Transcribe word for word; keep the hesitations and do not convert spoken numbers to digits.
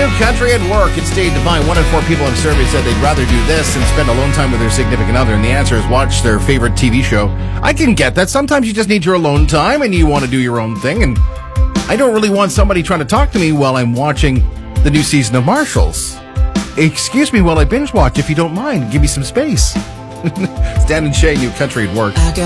Country at Work. It's Dave Devine. One in four people in survey said they'd rather do this than spend alone time with their significant other. And the answer is watch their favorite T V show. I can get that. Sometimes you just need your alone time and you want to do your own thing. And I don't really want somebody trying to talk to me while I'm watching the new season of Marshalls. Excuse me while I binge watch, if you don't mind. Give me some space. Stan and Shay, New Country at Work.